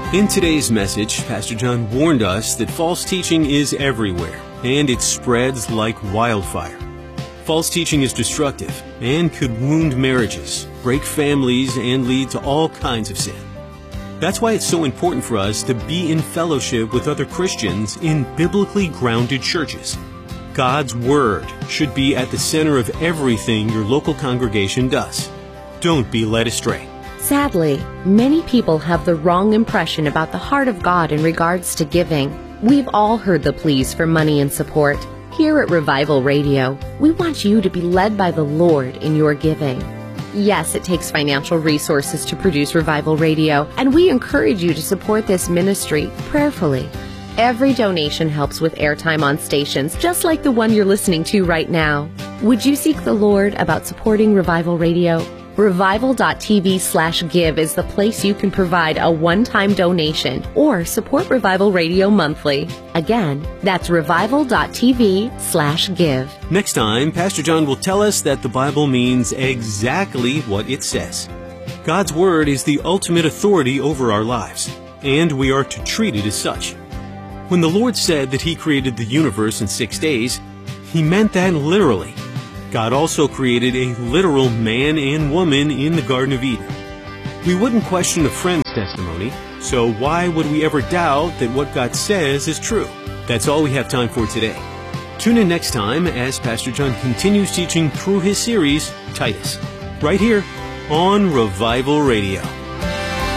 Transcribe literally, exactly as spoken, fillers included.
In today's message, Pastor John warned us that false teaching is everywhere, and it spreads like wildfire. False teaching is destructive and could wound marriages, break families, and lead to all kinds of sin. That's why it's so important for us to be in fellowship with other Christians in biblically grounded churches. God's Word should be at the center of everything your local congregation does. Don't be led astray. Sadly, many people have the wrong impression about the heart of God in regards to giving. We've all heard the pleas for money and support. Here at Revival Radio, we want you to be led by the Lord in your giving. Yes, it takes financial resources to produce Revival Radio, and we encourage you to support this ministry prayerfully. Every donation helps with airtime on stations, just like the one you're listening to right now. Would you seek the Lord about supporting Revival Radio? Revival.tv slash give is the place you can provide a one-time donation or support Revival Radio monthly. Again, that's revival.tv slash give. Next time, Pastor John will tell us that the Bible means exactly what it says. God's Word is the ultimate authority over our lives, and we are to treat it as such. When the Lord said that He created the universe in six days, He meant that literally. God also created a literal man and woman in the Garden of Eden. We wouldn't question a friend's testimony, so why would we ever doubt that what God says is true? That's all we have time for today. Tune in next time as Pastor John continues teaching through his series, Titus, right here on Revival Radio.